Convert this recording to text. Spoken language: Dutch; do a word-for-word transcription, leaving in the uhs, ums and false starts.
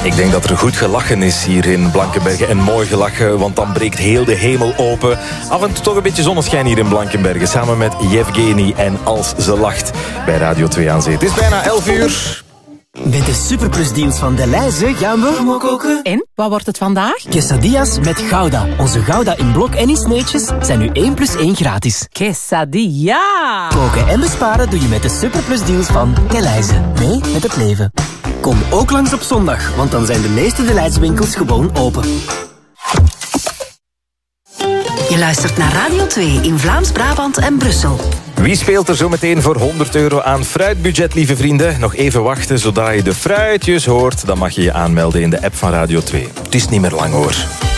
Ik denk dat er goed gelachen is hier in Blankenberge. En mooi gelachen, want dan breekt heel de hemel open. Af en toe toch een beetje zonneschijn hier in Blankenberge. Samen met Yevgeny en Als ze lacht bij Radio twee aan Zee. Het is bijna elf uur. Met de superplusdeals van Delhaize gaan we Kom koken. En, wat wordt het vandaag? quesadillas met Gouda. Onze Gouda in blok en in sneetjes zijn nu één plus één gratis. Quesadilla! Koken en besparen doe je met de superplusdeals van Delhaize. Mee met het leven. Kom ook langs op zondag, want dan zijn de meeste Delhaize winkels gewoon open. Je luistert naar Radio twee in Vlaams-Brabant en Brussel. Wie speelt er zo meteen voor honderd euro aan fruitbudget, lieve vrienden? Nog even wachten, zodra je de fruitjes hoort, dan mag je je aanmelden in de app van Radio twee. Het is niet meer lang, hoor.